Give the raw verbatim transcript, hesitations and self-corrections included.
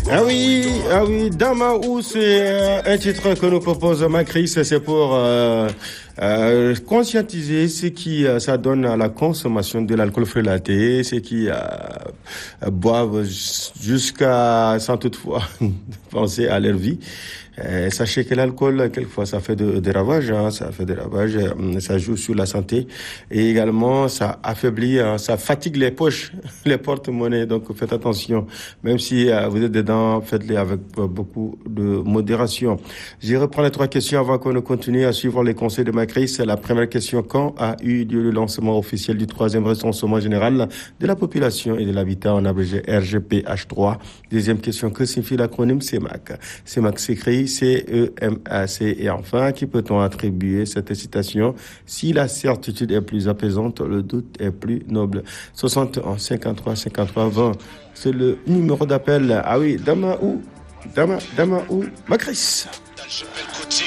Ah oui, ah oui, Damaou, c'est euh, un titre que nous propose Macris, c'est pour euh, euh, conscientiser ceux qui euh, s'adonnent à la consommation de l'alcool frelaté, ceux qui euh, euh, boivent jusqu'à sans toutefois penser à leur vie. Euh, sachez que l'alcool, quelquefois, ça fait de- des ravages, hein, ça fait des ravages, euh, ça joue sur la santé et également ça affaiblit, hein, ça fatigue les poches, les porte-monnaies. Donc faites attention, même si euh, vous êtes dedans, faites-les avec euh, beaucoup de modération. Je reprends les trois questions avant qu'on ne continue à suivre les conseils de Macris. La première question: quand a eu lieu le lancement officiel du troisième recensement général de la population et de l'habitat, en abrégé R G P H trois? Deuxième question: que signifie l'acronyme C E M A C? C E M A C s'écrit C E M A C. Et enfin, qui peut-on attribuer cette citation? Si la certitude est plus apaisante, le doute est plus noble. soixante et un, cinquante-trois, cinquante-trois, vingt. C'est le numéro d'appel. Ah oui, Dama ou Dama, Dama ou Macris.